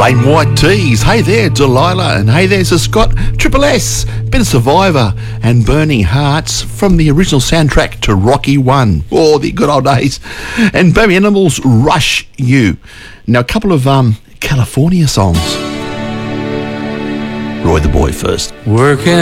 Plain White Tees. Hey there, Delilah. And hey there, Sir Scott. Triple S, bit of Survivor and Burning Hearts from the original soundtrack to Rocky 1. Oh, the good old days. And Baby Animals, Rush You. Now, a couple of California songs. Roy the Boy first. Working